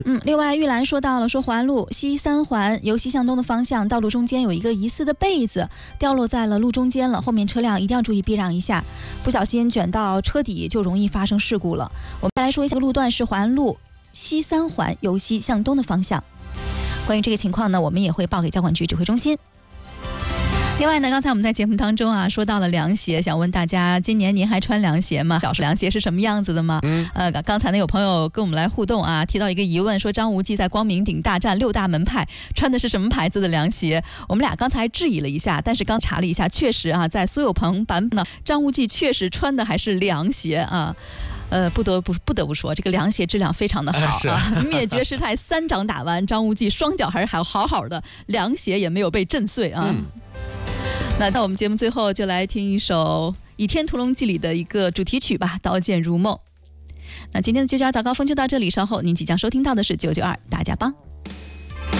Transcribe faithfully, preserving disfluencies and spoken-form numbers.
嗯，另外玉兰说到了，说环路西三环由西向东的方向，道路中间有一个疑似的被子掉落在了路中间了，后面车辆一定要注意避让一下，不小心卷到车底就容易发生事故了。我们再来说一下，路段是环路西三环由西向东的方向。关于这个情况呢，我们也会报给交管局指挥中心。另外呢，刚才我们在节目当中啊说到了凉鞋，想问大家，今年您还穿凉鞋吗？表示凉鞋是什么样子的吗？嗯，呃，刚才呢有朋友跟我们来互动啊，提到一个疑问，说张无忌在光明顶大战六大门派穿的是什么牌子的凉鞋？我们俩刚才质疑了一下，但是刚查了一下，确实啊，在苏有朋版本呢，张无忌确实穿的还是凉鞋啊。呃，不得不不得不说，这个凉鞋质量非常的好啊！灭绝师太三掌打完，张无忌双脚还是还好好的，凉鞋也没有被震碎啊。嗯，那在我们节目最后，就来听一首《倚天屠龙记》里的一个主题曲吧，《刀剑如梦》。那今天的九九二早高峰就到这里，稍后您即将收听到的是九九二大家帮。